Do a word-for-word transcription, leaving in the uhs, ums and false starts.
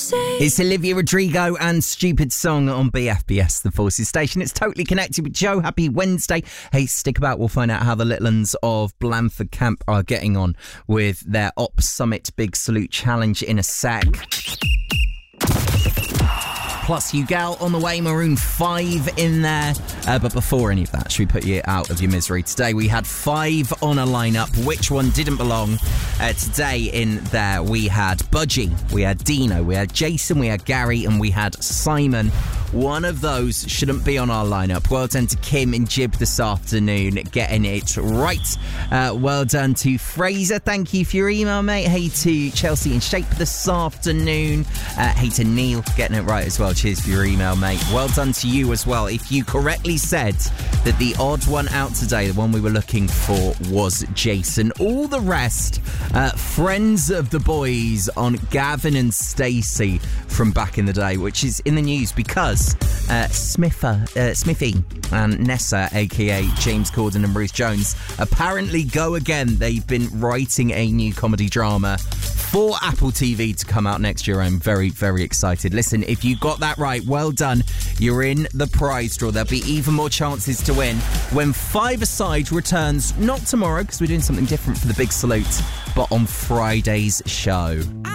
say. It's Olivia Rodrigo and Stupid Song on B F B S, the Forces station. It's Totally Connected with Joe. Happy Wednesday. Hey, stick about. We'll find out how the little uns of Blandford Camp are getting on with their Ops Summit Big Salute Challenge in a sec. Plus, you gal on the way, Maroon five in there. Uh, but before any of that, should we put you out of your misery? Today, we had five on a lineup. Which one didn't belong? Uh, today in there, we had Budgie, we had Dino, we had Jason, we had Gary, and we had Simon. One of those shouldn't be on our lineup. Well done to Kim and Jib this afternoon, getting it right. Uh, well done to Fraser. Thank you for your email, mate. Hey to Chelsea and Shape this afternoon. Uh, hey to Neil, getting it right as well. Cheers for your email, mate. Well done to you as well. If you correctly said that the odd one out today, the one we were looking for, was Jason. All the rest, uh, friends of the boys on Gavin and Stacey from back in the day, which is in the news because uh, Smither, uh, Smithy and Nessa, aka James Corden and Bruce Jones, apparently go again. They've been writing a new comedy drama for Apple T V to come out next year. I'm very, very excited. Listen, if you got that right, well done. You're in the prize draw. There'll be even more chances to win when Five Aside returns, not tomorrow because we're doing something different for the Big Salute, but on Friday's show.